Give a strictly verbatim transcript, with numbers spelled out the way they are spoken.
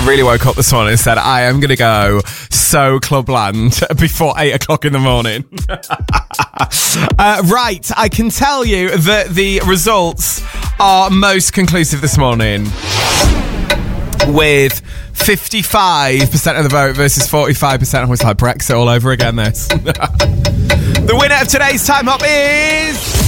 really woke up this morning and said, I am going to go so Clubland before eight o'clock in the morning. uh, right, I can tell you that the results are most conclusive this morning, with fifty-five percent of the vote versus forty-five percent. I was like Brexit all over again, this. The winner of today's Time Hop is...